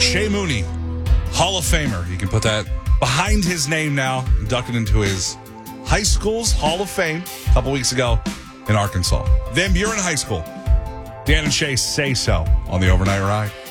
Shea Mooney, Hall of Famer. You can put that behind his name now, inducted into his high school's Hall of Fame a couple weeks ago in Arkansas. Van Buren High School. Dan and Shay Say So on the Overnight Ride.